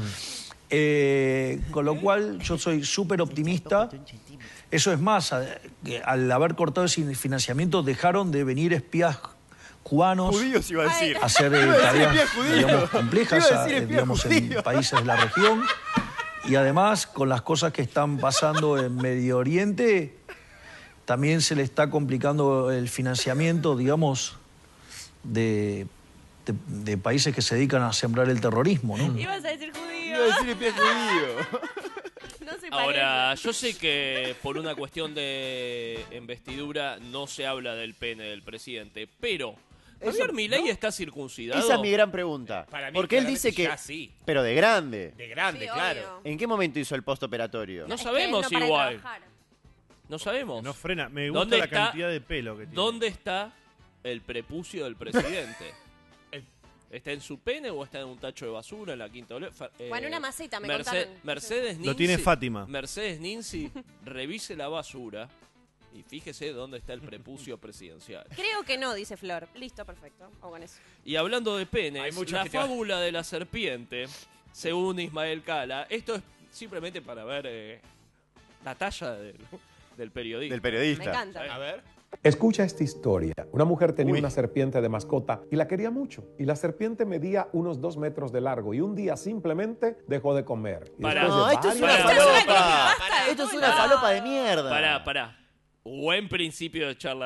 S16: Eh, con lo cual yo soy súper optimista. Eso es más, a- que al haber cortado ese financiamiento dejaron de venir espías cubanos
S4: Judíos iba a decir.
S16: a hacer eh,
S4: Iba a decir
S16: tareas
S4: espías judíos.
S16: digamos, complejas
S4: Iba a decir
S16: a-
S4: espías
S16: digamos, en
S4: judíos.
S16: países de la región. Y además, con las cosas que están pasando en Medio Oriente, también se le está complicando el financiamiento, digamos, de, de- de países que se dedican a sembrar el terrorismo, ¿no?
S3: Ibas a decir judío.
S4: Iba a decir espía judío.
S3: No se
S1: Ahora, yo sé que por una cuestión de investidura no se habla del pene del presidente, pero ¿Javier Milei está circuncidado?
S4: Esa es mi gran pregunta.
S5: Para mí,
S4: Porque él
S5: claramente,
S4: dice que...
S5: ya sí.
S4: Pero de grande.
S5: De grande,
S3: Sí,
S5: claro.
S3: obvio.
S4: ¿En qué momento hizo el postoperatorio?
S1: No
S3: Es que
S1: sabemos
S3: él no para de
S1: igual.
S3: trabajar.
S1: No sabemos.
S2: No frena. Me gusta
S1: ¿Dónde
S2: la
S1: está-
S2: cantidad de pelo que tiene.
S1: ¿Dónde está el prepucio del presidente? El- ¿Está en su pene o está en un tacho de basura en la quinta Ole- Fa- eh,
S3: O en una maceta, me
S1: Merce-
S3: contaron.
S1: Mercedes Ninzi,
S2: Lo tiene Fátima.
S1: Mercedes Ninzi, revise la basura y fíjese dónde está el prepucio presidencial.
S3: Creo que no, dice Flor. Listo, perfecto. O con eso.
S1: Y hablando de
S5: Hay
S1: penes,
S5: muchos
S1: la
S5: que te-
S1: fábula de la serpiente, según Ismael Cala, esto es simplemente para ver eh, la talla del, del periodista.
S4: Del periodista.
S3: Me encanta.
S5: A ver.
S15: Escucha esta historia. Una mujer tenía
S4: Uy.
S15: una serpiente de mascota y la quería mucho. Y la serpiente medía unos dos metros de largo y un día simplemente dejó de comer. Y
S1: Pará.
S15: después de
S4: No, esto es una
S15: varias-
S1: Pará,
S3: Esto es una
S4: falopa.
S3: creepypasta de
S4: Esto es
S3: todo
S4: una
S3: lado.
S4: falopa de mierda.
S1: Pará, pará. Buen principio de charla TED.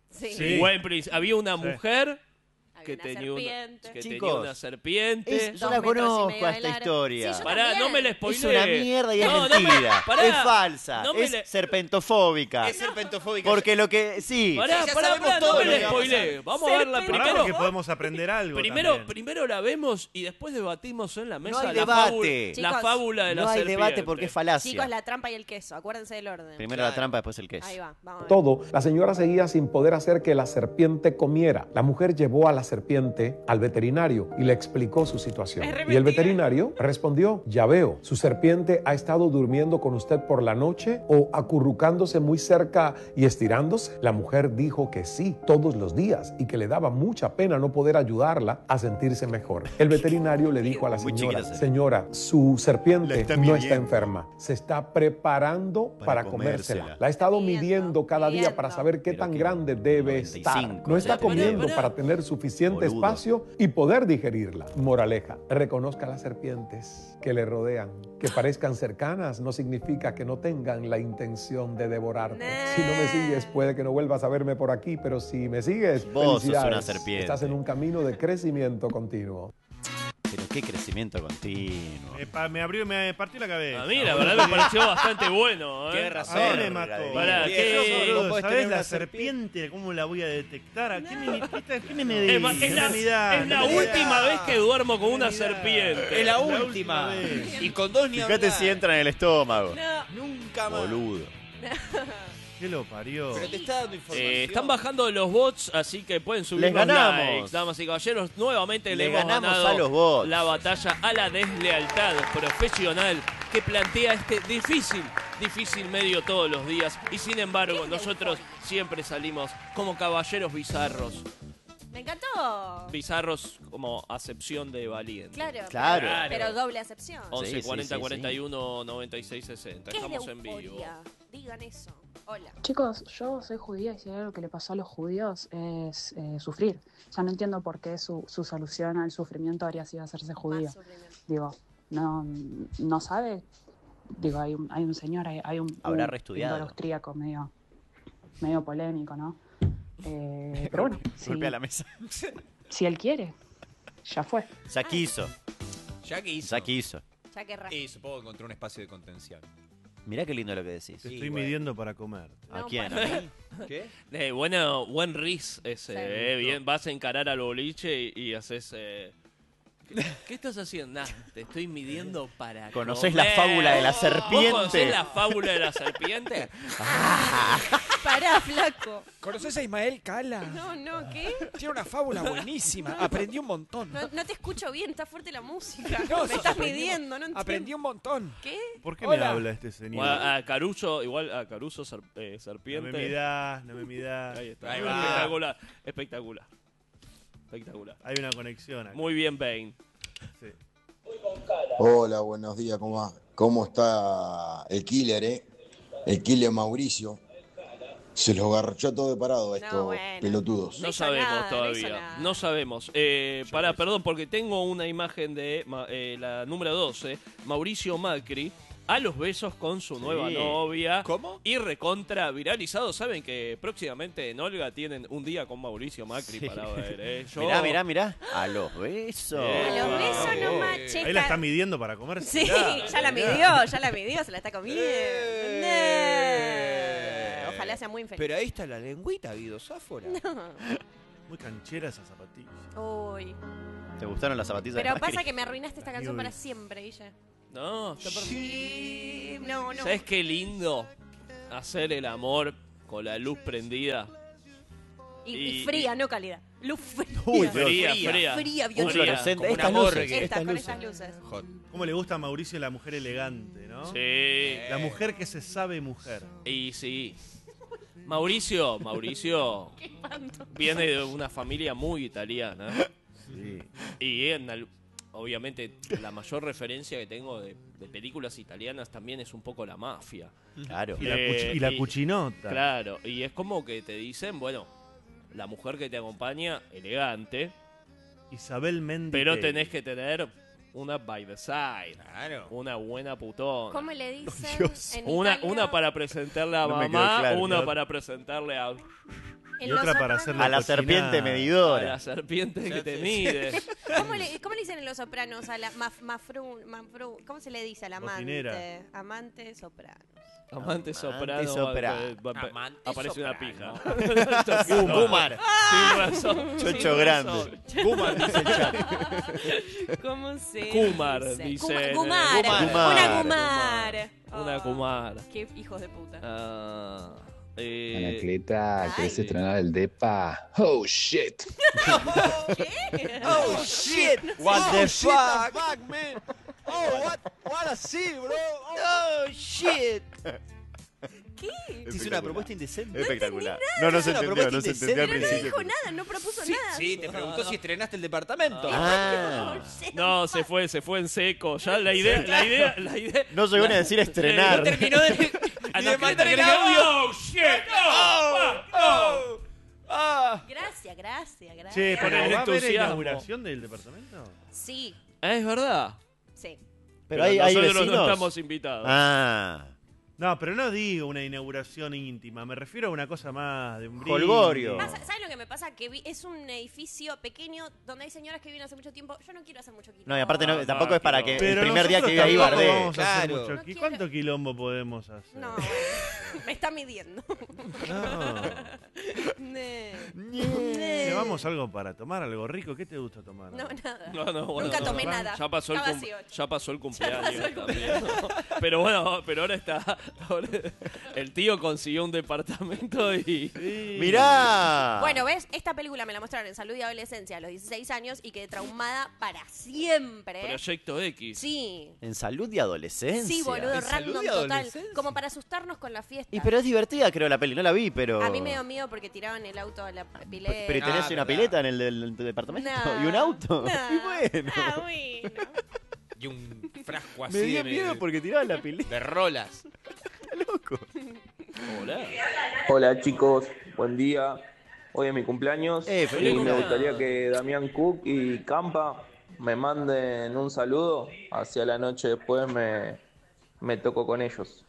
S3: Sí.
S2: Sí.
S1: Buen príncipe. Había una
S2: Sí.
S1: mujer que,
S3: una
S1: tenía una,
S3: serpiente.
S1: que
S4: Chicos,
S1: tenía una serpiente.
S4: Es- yo
S3: Dos
S4: la
S3: metros y
S4: conozco
S3: medio
S4: a
S3: de
S4: esta
S3: largo.
S4: historia.
S3: Sí, yo
S1: Pará,
S3: también.
S1: no me la
S4: Es
S1: spoileé.
S4: una mierda y es
S1: No, no me-
S4: mentira.
S1: pará.
S4: es falsa.
S1: No me
S4: es
S1: le-
S4: serpentofóbica.
S5: Es serpentofóbica.
S4: Porque lo que. Sí.
S1: Pará,
S5: ya
S1: pará,
S5: sabemos
S1: pará,
S5: todo
S1: no me
S5: lo
S1: la
S5: que va a
S1: spoileé. Vamos a verla
S2: Pará,
S1: primero.
S2: porque podemos aprender algo
S1: Primero,
S2: también.
S1: primero la vemos y después debatimos en la mesa
S4: No hay
S1: la,
S4: debate.
S1: fábula, la
S3: Chicos,
S1: fábula de la
S4: No hay
S1: serpiente.
S4: debate porque es falacia.
S3: Chicos, la trampa y el queso. Acuérdense del orden.
S4: Primero la trampa, después el queso.
S3: Ahí va, vamos a ver.
S15: Todo, la señora seguía sin poder hacer que la serpiente comiera. La mujer llevó a la serpiente al veterinario y le explicó su situación.
S3: Es re
S15: Y el
S3: mentira.
S15: veterinario respondió: ya veo, su serpiente ha estado durmiendo con usted por la noche o acurrucándose muy cerca y estirándose. La mujer dijo que sí, todos los días, y que le daba mucha pena no poder ayudarla a sentirse mejor. El veterinario le dijo a la
S4: Muy
S15: señora:
S4: chiquita, sí.
S15: señora, su
S4: La
S15: serpiente
S4: está
S15: no
S4: midiendo.
S15: está enferma, se está preparando
S4: Para
S15: para,
S4: comérsela.
S15: comérsela. La ha estado
S3: Midiendo,
S15: midiendo cada día para
S3: midiendo.
S15: saber qué
S4: Pero
S15: tan
S4: que
S15: grande debe
S4: noventa y
S15: estar.
S4: cinco,
S15: No está
S4: o sea,
S15: comiendo
S1: pará, pará.
S15: para tener suficiente
S4: Boludo.
S15: espacio y poder digerirla. Moraleja: reconozca las serpientes que le rodean. Que parezcan cercanas no significa que no tengan la intención de devorarte.
S3: Nah.
S15: Si no me sigues, puede que no vuelvas a verme por aquí, pero si me sigues,
S4: Vos sos
S15: felicidades.
S4: una serpiente.
S15: Estás en un camino de crecimiento continuo.
S4: Pero qué crecimiento continuo.
S2: Me, pa- me abrió, me partió la cabeza.
S1: A mí la verdad me pareció bastante bueno. ¿eh?
S5: Qué
S2: A
S5: razón.
S2: mí me mató.
S1: Pará,
S5: Viejo,
S1: ¿qué-
S5: boludo,
S2: Boludo,
S5: podés
S2: ¿sabés
S5: tener
S2: la
S5: una
S2: serpiente? ¿Cómo la voy a detectar? ¿A ¿Qué me, qué, qué me
S1: Es,
S2: medís?
S1: ma- es
S2: No
S1: la,
S2: me midás,
S1: es la
S2: no me
S1: última
S2: midás.
S1: vez que duermo con una
S2: No me midás.
S1: serpiente.
S5: Es la
S2: La
S5: última.
S2: última vez.
S5: Y con dos ni
S4: Fíjate
S5: hablar.
S4: si entra en el estómago.
S3: No.
S5: Nunca más.
S4: Boludo.
S2: ¿Qué lo parió?
S5: Pero te está dando información.
S1: Eh, están bajando los bots, así que pueden subir
S4: Les
S1: los
S4: ganamos.
S1: likes, damas y caballeros. Nuevamente le
S4: Le
S1: hemos
S4: ganamos
S1: ganado
S4: a los bots.
S1: la batalla a la deslealtad profesional que plantea este difícil, difícil medio todos los días. Y sin embargo, nosotros siempre salimos como caballeros bizarros.
S3: Me encantó.
S1: Bizarros como acepción de valiente.
S3: Claro.
S4: Claro.
S3: Pero doble acepción.
S1: once,
S4: Sí, sí,
S1: cuarenta,
S4: sí,
S1: cuarenta y uno, noventa y seis, sesenta.
S3: ¿Qué es de
S1: Estamos en vivo.
S3: euforia? Digan eso. Hola.
S17: Chicos, yo soy judía y si hay algo que le pasó a los judíos es eh, sufrir. O sea, no entiendo por qué su, su solución al sufrimiento habría sido hacerse judío.
S3: Más sufrimiento.
S17: Digo, no, no sabe. Digo, hay un, hay un señor, hay, hay un,
S4: Habrá
S17: un
S4: reestudiado.
S17: pintor austríaco medio, medio polémico, ¿no? Eh, pero bueno, si,
S4: Golpea la mesa.
S17: si él quiere, ya fue.
S4: Ya quiso.
S5: Ya que hizo.
S4: Ya quiso.
S3: Ya querrá.
S5: Y supongo que encontró un espacio de contención.
S4: Mirá qué lindo lo que decís.
S2: Te
S5: Sí,
S2: estoy
S5: bueno.
S2: midiendo para comer.
S4: ¿A
S3: No,
S4: quién?
S3: para-
S4: ¿A mí?
S5: ¿Qué?
S1: Eh, bueno, buen riz ese,
S3: Sí.
S1: eh, bien, vas a encarar al boliche y, y haces... eh, ¿qué, qué estás haciendo? Nah, te estoy midiendo para
S4: ¿Conocés
S1: comer.
S4: la fábula de la
S1: ¿Vos
S4: serpiente?
S1: conocés la fábula de la serpiente?
S3: Pará, flaco.
S5: ¿Conoces a Ismael Cala?
S3: No, no, ¿qué?
S5: Tiene una fábula buenísima. Aprendí un montón.
S3: No, no te escucho bien, está fuerte la música.
S5: No,
S3: Me estás
S5: aprendí-
S3: midiendo, no entiendo.
S5: Aprendí un montón.
S3: ¿Qué?
S2: ¿Por qué
S5: Hola.
S2: me habla este señor?
S1: Bueno, a Caruso, igual a Caruso ser- eh,
S2: No
S1: serpiente.
S2: me midás, no me midás.
S1: Ahí está.
S5: Ahí va.
S1: Espectacular, espectacular. Espectacular.
S2: Hay una conexión acá.
S1: Muy bien, Bane.
S2: Sí.
S18: Hola, buenos días, ¿cómo va? ¿Cómo está el killer, eh? El killer Mauricio. Se los garchó todo de parado a estos
S3: No, bueno.
S18: pelotudos.
S1: No
S3: hizo
S1: sabemos
S3: nada, no
S1: todavía.
S3: hizo nada.
S1: No sabemos. Eh, pará, perdón, porque tengo una imagen de ma- eh, la número doce, Mauricio Macri, a los besos con su nueva novia.
S5: ¿Cómo?
S1: Y recontra viralizado. Saben que próximamente en Olga tienen un día con Mauricio Macri
S4: Sí.
S1: para ver. Eh. Yo-
S4: Mirá, mirá, mirá. A los besos.
S1: Eh,
S3: A los besos
S1: vamos.
S3: nomás, che.
S2: Ahí la está midiendo para comer.
S3: Sí, ya la midió, ya la midió, se la está comiendo.
S5: Eh.
S3: No. Ojalá sea muy infeliz.
S5: Pero ahí está la lengüita, Guido Sáfora.
S2: Muy canchera esa zapatilla.
S3: Uy.
S4: ¿Te gustaron las zapatillas
S3: Pero
S4: de Macri?
S3: pasa que me arruinaste esta canción
S2: Uy.
S3: para siempre, Guille.
S1: No, está perfecto.
S3: Sí. No, no.
S1: ¿Sabes qué lindo? Hacer el amor con la luz prendida.
S3: Y,
S1: y-
S3: y fría, no calidad. Luz fría.
S4: Uy,
S1: Fría,
S5: fría.
S1: fría.
S3: Fría,
S4: Un
S3: violenta.
S4: fluorescente.
S5: Como
S4: Estas
S5: una
S4: luces.
S5: morgue.
S3: Esta,
S4: Estas
S3: con
S4: luces.
S3: estas luces.
S5: Hot.
S2: ¿Cómo le gusta a Mauricio la mujer elegante, no?
S1: Sí.
S2: La mujer que se sabe mujer.
S1: Y sí. Mauricio, Mauricio
S3: Qué espanto.
S1: viene de una familia muy italiana.
S2: Sí.
S1: Y en al- obviamente la mayor referencia que tengo de, de películas italianas también es un poco la mafia.
S4: Claro.
S2: Y la,
S1: Eh,
S2: cuchi- y la
S1: y-
S2: cuchinota.
S1: Claro, y es como que te dicen, bueno, la mujer que te acompaña, elegante,
S2: Isabel Méndez.
S1: pero tenés que tener una by the side.
S5: Claro.
S1: Una buena putona.
S3: ¿Cómo le dicen
S2: Dios.
S3: en
S1: Una,
S3: Italia?
S1: una para presentarle a
S4: No me quedó
S1: mamá,
S4: claro,
S1: una
S4: ¿no?
S1: para presentarle a...
S2: Y otra para hacer
S4: A la serpiente medidora.
S1: A la serpiente que te mide.
S3: ¿Cómo le, ¿Cómo le dicen en Los Sopranos a la maf, mafru, mafru- ¿cómo se le dice al amante?
S1: Cocinera.
S3: Amante soprano.
S1: Amante soprano.
S4: Amante soprano.
S1: va- va- va-
S5: Amante
S1: aparece una
S5: soprano.
S1: pija.
S4: Gumar.
S1: Sin razón.
S4: Chocho
S1: sin
S4: grande.
S1: razón.
S4: Gumar dice el chat.
S3: ¿Cómo se
S1: Kumar,
S3: dice?
S1: dice.
S3: Kumar. Kumar.
S4: Kumar.
S3: Una Kumar.
S1: Una Kumar.
S3: Qué hijos de puta.
S1: Ah, eh,
S19: Anacleta, ¿querés estrenar el depa? Oh shit.
S3: ¿Qué?
S4: Oh shit. What the fuck? man. Oh, what, what así, bro. Oh shit.
S3: ¿Qué?
S4: Hizo una propuesta indecente.
S3: No
S4: Espectacular.
S3: entendí
S4: No, no
S3: nada.
S4: se
S3: Es una
S4: entendió, no
S3: propuesta
S4: se entendió al
S3: Pero no
S4: principio.
S3: dijo nada, no propuso
S5: Sí,
S3: nada.
S5: sí, te preguntó si estrenaste el departamento.
S4: Ah.
S1: No, se fue, se fue en seco. Ya la idea, la idea, la idea.
S4: No llegó ni a decir estrenar.
S1: No terminó de. Anacleta
S5: de
S1: quería que- ¡Oh, shit! ¡Oh! ¡Oh!
S5: Ah.
S3: Gracias, gracias, gracias.
S2: Che,
S1: Con
S2: pero
S1: el
S2: ¿va a haber
S1: entusiasmo.
S2: inauguración del departamento?
S3: Sí,
S1: Es verdad.
S3: sí.
S4: Pero hay, hay
S1: nosotros
S4: vecinos.
S1: no estamos invitados.
S4: Ah.
S2: No, pero no digo una inauguración íntima, me refiero a una cosa más de un brindis.
S4: Holgorio.
S3: Pasa- ¿Sabes lo que me pasa? Que vi- es un edificio pequeño donde hay señoras que viven hace mucho tiempo. Yo no quiero hacer mucho quilombo.
S4: No, y aparte no,
S1: No,
S4: tampoco es para
S1: no.
S4: que el
S2: Pero
S4: primer día que
S2: nosotros
S4: vive ahí
S2: tampoco
S4: bardee.
S2: vamos a hacer
S5: Claro.
S2: mucho
S3: No
S2: qui-
S3: quiero-
S2: ¿Cuánto quilombo podemos hacer?
S3: No, bueno, me está midiendo.
S2: No.
S3: Ne.
S2: Ne. Llevamos algo para tomar, algo rico. ¿Qué te gusta tomar?
S3: No, nada.
S1: No, no, bueno,
S3: Nunca
S1: no,
S3: tomé
S1: no.
S3: nada.
S1: Ya pasó, el
S3: Estaba
S1: cum-
S3: vacío.
S1: ya pasó el cumpleaños.
S3: pasó el
S1: también. Pero bueno, pero ahora está. ahora- el tío consiguió un departamento y.
S4: ¡Mirá!
S3: Bueno, ¿ves? Esta película me la mostraron en Salud y Adolescencia a los dieciséis años y quedé traumada para siempre.
S1: Proyecto X.
S3: Sí.
S4: En salud y adolescencia.
S3: Sí, boludo,
S5: ¿En salud
S3: random
S5: y
S3: total.
S5: adolescencia?
S3: Como para asustarnos con la fiesta.
S4: Y pero es divertida, creo, la peli. No la vi, pero.
S3: A mí me dio miedo porque tiraban el auto a la pileta.
S4: Pero ¿tenés
S5: Ah,
S4: una
S5: verdad.
S4: pileta en el del, del departamento?
S3: No,
S4: ¿Y un auto?
S3: no.
S4: Y bueno.
S3: Ah, bueno.
S5: Y un frasco así
S4: Me dio
S5: de,
S4: miedo porque tiraban la pileta.
S5: de rolas.
S4: Loco.
S1: Hola.
S20: Hola chicos, buen día. Hoy es mi cumpleaños
S4: Eh,
S20: y
S4: feliz
S20: me
S4: cumpleaños.
S20: gustaría que Damián Cook y Campa me manden un saludo. Hacia la noche después me, me toco con ellos.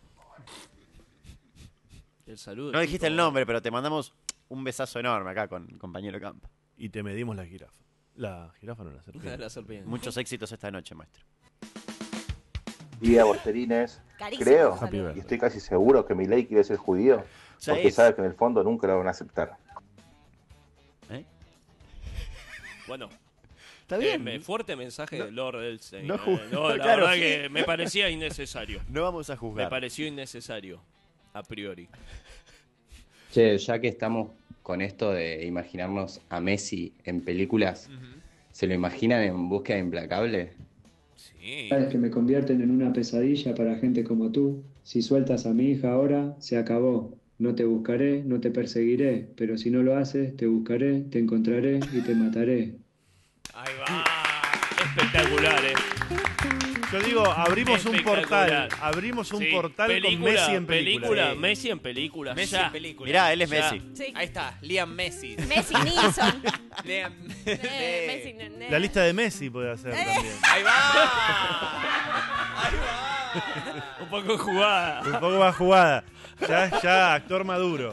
S1: El saludo.
S4: No dijiste el nombre, pero te mandamos un besazo enorme acá con compañero Campa.
S2: Y te medimos la jirafa. La jirafa no la serpiente.
S1: La serpiente.
S4: Muchos éxitos esta noche, maestro.
S19: Día Borsterines.
S3: Carísimo.
S19: Creo,
S2: Happy
S19: y
S2: birthday.
S19: estoy casi seguro que Milei quiere ser judío,
S4: Ya
S19: porque
S4: es.
S19: sabe que en el fondo nunca lo van a aceptar.
S4: ¿Eh?
S1: Bueno.
S4: Está
S1: eh,
S4: bien.
S1: me- fuerte mensaje de Lord Elstein.
S4: no
S1: eh.
S4: ju-
S1: No, la
S4: claro,
S1: verdad
S4: sí.
S1: que me parecía innecesario.
S4: No vamos a
S1: Me
S4: juzgar.
S1: pareció innecesario. A priori.
S21: Che, ya que estamos con esto de imaginarnos a Messi en películas, ¿se lo imaginan en Búsqueda Implacable?
S5: Sí.
S22: Sabes que me convierten en una pesadilla para gente como tú. Si sueltas a mi hija ahora, se acabó. No te buscaré, no te perseguiré, pero si no lo haces, te buscaré, te encontraré y te mataré.
S1: Ahí va. Espectacular, eh.
S2: Yo digo, abrimos un
S1: Espectacular.
S2: portal. Abrimos un
S1: Sí,
S2: portal con
S1: película,
S2: Messi en película.
S1: película.
S2: Sí.
S1: Messi en película.
S5: Messi
S1: ya.
S5: en película.
S4: Mirá, él es
S1: Ya.
S4: Messi.
S3: Sí.
S5: Ahí está, Liam Messi.
S3: Messi Nilsson.
S5: Liam
S3: Eh, Messi, ne- ne-
S2: La lista de Messi puede hacer
S3: Eh.
S2: también.
S5: Ahí va. Ahí va.
S1: Un poco jugada.
S2: Un poco más jugada. Ya, ya, actor maduro.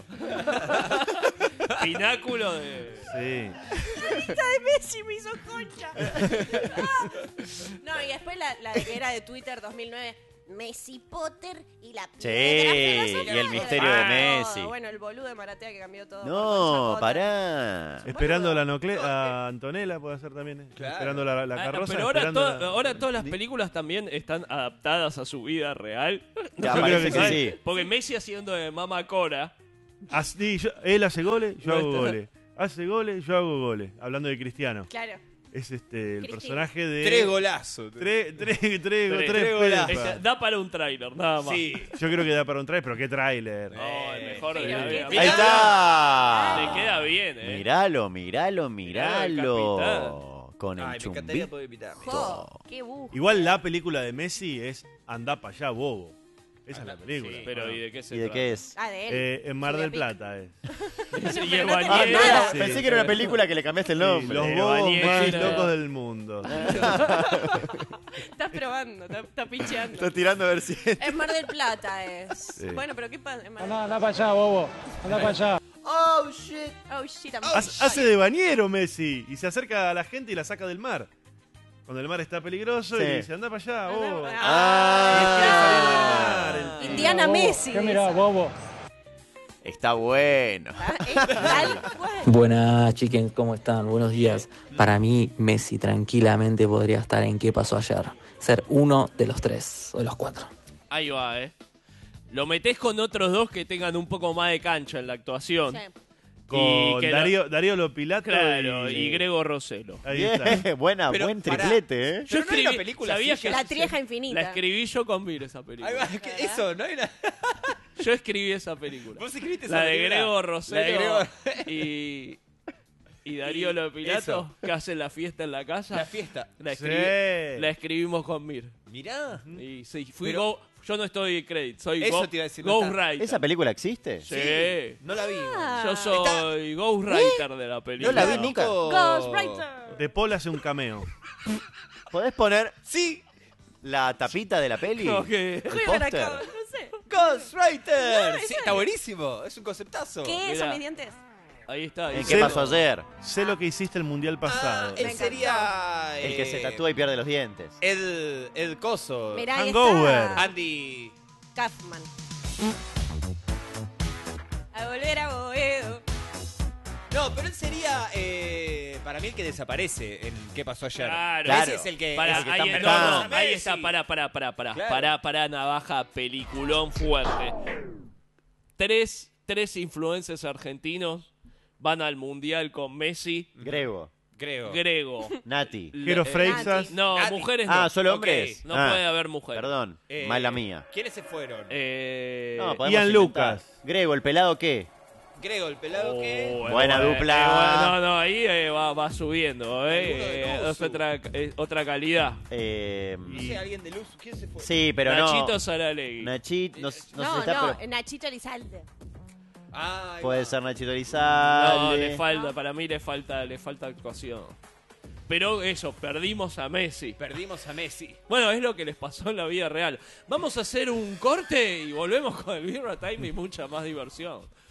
S1: Pináculo de.
S2: Sí.
S3: lista de Messi me hizo concha. Ah. No, y después la, la que era de Twitter dos mil nueve. Messi Potter y la
S4: Sí,
S3: piedra filosofal.
S4: y el misterio de
S3: Todo.
S4: Messi.
S3: Bueno, el boludo de Maratea que cambió todo.
S4: No, pará.
S2: Esperando a, la Nocle a Antonella puede ser también. eh.
S1: Claro.
S2: Esperando la, la
S1: Ah,
S2: carroza.
S1: pero ahora,
S2: esperando
S1: to-
S2: la-
S1: ahora todas las películas también están adaptadas a su vida real.
S2: Ya, parece que
S1: ¿sabes?
S2: sí.
S1: Porque Messi haciendo de Mama Cora.
S2: Así, yo- él hace goles, yo
S1: No
S2: hago
S1: está-
S2: goles. Hace goles, yo hago goles. Hablando de Cristiano.
S3: Claro.
S2: Es este el
S3: Cristina.
S2: personaje de.
S5: Tres golazos.
S2: Tres, tres, tres,
S1: Tres,
S2: tres,
S1: tres
S2: pepas.
S1: Ese- Da para un tráiler, nada más.
S5: Sí.
S2: Yo creo que da para un trailer, pero qué tráiler.
S1: No, el mejor de
S3: Pero
S1: la
S3: qué
S1: vida.
S4: Ahí está.
S1: Le queda bien, eh.
S4: Míralo, míralo,
S1: Miralo,
S4: míralo. Con el
S5: Ay, me encantaría
S4: chumbito.
S5: poder invitarme.
S3: Jo, qué bu.
S2: Igual la película de Messi es Andá para allá, bobo. Esa es la película.
S1: Sí, pero ¿y de qué se
S4: ¿Y de
S1: trata?
S4: qué es?
S3: Ah, de él.
S2: Eh, en Mar
S3: Sí,
S2: del
S3: de
S2: Plata es.
S1: Y
S3: Pero
S1: el
S3: no tenía
S1: bañero.
S3: nada.
S2: Sí.
S4: Pensé que era una película que le cambiaste el
S2: Sí,
S4: nombre.
S2: los
S1: Eh,
S2: bobos
S1: Bañera.
S2: más locos del mundo.
S3: Estás probando, estás está picheando.
S4: Está tirando a ver si.
S3: Es Mar del Plata, es.
S2: Sí.
S3: Bueno, pero ¿qué pasa? Es Mar del
S22: Anda, anda para allá, bobo. Anda para allá.
S4: ¡Oh! Oh, shit.
S3: Oh, shit. I'm
S2: Hace, hace de bañero Messi y se acerca a la gente y la saca del mar. Cuando el mar está peligroso
S4: Sí.
S2: y dice, anda para allá, vos.
S4: Ah.
S3: Indiana Messi.
S6: ¿Qué mirá, bobo?
S4: Está bueno.
S6: Buenas, chiquen, ¿cómo están? Buenos días. Para mí, Messi tranquilamente podría estar en ¿Qué pasó ayer? Ser uno de los tres o de los cuatro.
S1: Ahí va, ¿eh? Lo metés con otros dos que tengan un poco más de cancha en la actuación.
S3: Sí.
S2: Con
S1: Y que
S2: Darío,
S1: lo-
S2: Darío Lopilato
S1: Claro,
S2: y,
S1: y Grego Roselo.
S2: Ahí
S4: Bien,
S2: está.
S4: buena,
S5: Pero,
S4: buen
S5: pará.
S4: triplete, ¿eh?
S1: Yo
S5: Pero no hay
S1: escribí,
S5: una película
S1: ¿sabías
S5: así
S1: que
S5: ya?
S3: La trieja infinita.
S1: la escribí yo con Mir esa
S5: Ahí
S1: película?
S5: va, ¿qué- eso, no hay una...
S1: Yo escribí esa película.
S5: ¿Vos escribiste esa
S1: La de
S5: película?
S1: Grego
S5: La de
S1: Roselo
S5: Grego-
S1: y, y Darío Lopilato,
S5: eso.
S1: que hacen la fiesta en la casa.
S5: La fiesta.
S1: La,
S2: Sí.
S1: escribí- la escribimos con Mir.
S5: Mirá.
S1: Y sí, fui
S5: Pero-
S1: go- yo no estoy credit, soy
S5: Eso
S1: go-
S5: te iba a decir, no está-
S1: ghostwriter.
S4: ¿Esa película existe?
S1: Sí.
S5: No la vi.
S1: Yo soy ghostwriter de la película.
S4: No la vi nunca.
S3: Ghostwriter.
S2: De Paul hace un cameo.
S4: ¿Podés poner
S5: Sí.
S4: la tapita de la peli?
S1: No, que-
S4: El
S3: Juegan
S4: póster.
S3: acá, no sé.
S5: Ghostwriter.
S3: No,
S5: Sí,
S3: ¿en
S5: está
S3: serio?
S5: buenísimo. Es un conceptazo.
S3: ¿Qué?
S1: Mira.
S3: ¿Son mis dientes?
S1: Ahí está.
S4: ¿En
S1: ahí
S4: qué
S1: está.
S4: pasó ayer?
S2: Sé lo que hiciste el mundial pasado.
S5: Ah, él
S3: Me
S5: sería...
S4: El que
S5: eh,
S4: se tatúa y pierde los dientes.
S5: El, el coso.
S3: Mirá, ahí
S2: Hangover.
S3: está.
S5: Andy...
S3: Kaufman. A volver a Boedo.
S5: No, pero él sería, eh, para mí, el que desaparece en ¿Qué pasó ayer?
S1: Claro.
S5: Ese es el que,
S1: Pará,
S5: el que
S1: ahí,
S5: está
S1: no, no,
S5: buscando.
S1: ahí
S5: Messi.
S1: está, pará, pará, pará, pará,
S5: Claro.
S1: pará, pará, navaja, peliculón fuerte. Tres, tres influencers argentinos van al Mundial con Messi,
S4: Grego.
S5: Creo.
S1: Grego.
S4: Nati.
S2: Jero
S1: Eh,
S2: Freixas.
S1: No,
S5: Nati.
S1: mujeres no.
S4: Ah, solo
S1: Ok,
S4: hombres.
S1: No
S4: Ah.
S1: puede haber mujeres.
S4: Perdón,
S5: Eh,
S4: mala mía.
S5: ¿Quiénes se fueron?
S1: Eh,
S4: No, podemos
S2: Ian
S4: inventar.
S2: Lucas.
S4: Grego, ¿el pelado qué?
S5: Grego, el pelado que...
S1: oh,
S4: Buena
S1: eh,
S4: dupla.
S1: eh, bueno, no, no, ahí eh, va, va subiendo, eh,
S5: Alguno de
S1: eh,
S5: Luzu.
S1: es otra, es otra calidad.
S4: Eh,
S5: No sé, alguien de luz. ¿Quién se fue?
S4: sí, pero
S1: Nachito
S4: no.
S1: Saralegui.
S4: Nachito, no, no, sé
S3: No,
S4: si está,
S3: no,
S4: pero
S3: Nachito Elizalde.
S5: Ah, ahí
S4: puede
S5: va.
S4: ser Nachito
S1: No,
S4: Elizalde.
S1: le falta, para mí le falta, le falta actuación. Pero eso, perdimos a Messi.
S5: Perdimos a Messi.
S1: Bueno, es lo que les pasó en la vida real. Vamos a hacer un corte y volvemos con el Birra Time y mucha más diversión.